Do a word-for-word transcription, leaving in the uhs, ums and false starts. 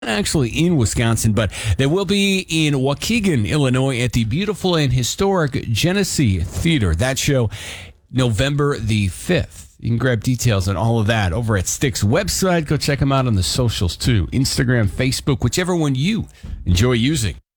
actually in Wisconsin, but they will be in Waukegan, Illinois at the beautiful and historic Genesee Theater. That show, November the fifth. You can grab details on all of that over at Styx website. Go check them out on the socials too. Instagram, Facebook, whichever one you enjoy using.